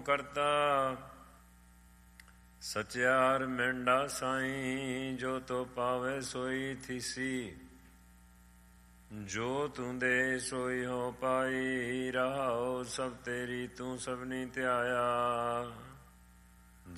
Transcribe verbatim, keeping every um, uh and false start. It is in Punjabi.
ਕਰਤਾ। ਸਚਿਆਰ ਮੈਂਡਾ ਸਾਈਂ, ਜੋ ਤੋ ਪਾਵੇ ਸੋਈ ਥੀਸੀ। ਜੋ ਤੂੰ ਦੇ ਸੋਈ ਹੋ ਪਾਈ, ਰਹਾਉ ਸਭ ਤੇਰੀ ਤੂੰ ਸਭਨੀ ਧਿਆਇਆ।